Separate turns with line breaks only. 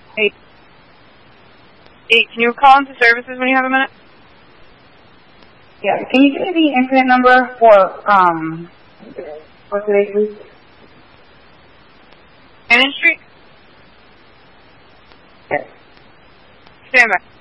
Hey. Hey, can you call into services when you have a minute?
Yeah, can you give me the incident number for today, please?
Cannon Street?
Yes.
Stand by.